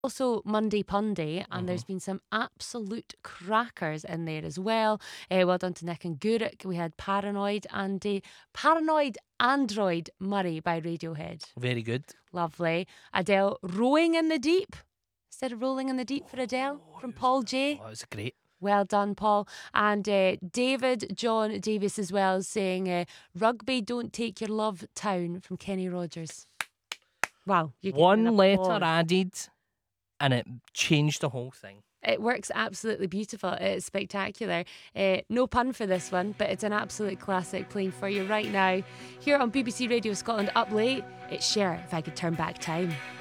Also Monday Punday, and there's been some absolute crackers in there as well. Well done to Nick and Guruk. We had Paranoid and Paranoid Android Murray by Radiohead. Very good. Lovely. Adele, Rowing in the Deep instead of Rolling in the Deep for Adele from Paul J. Oh, it was great. Well done, Paul. And David John Davis as well saying Rugby Don't Take Your Love Town from Kenny Rogers. Wow. You get an One letter applause. added and it changed the whole thing. It works absolutely beautiful. It's spectacular. No pun for this one, but it's an absolute classic playing for you right now. Here on BBC Radio Scotland Up Late, it's Cher, If I Could Turn Back Time.